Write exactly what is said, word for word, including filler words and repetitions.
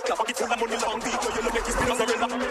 Your pocket full of money long, deep, so you look like you spin mozzarella.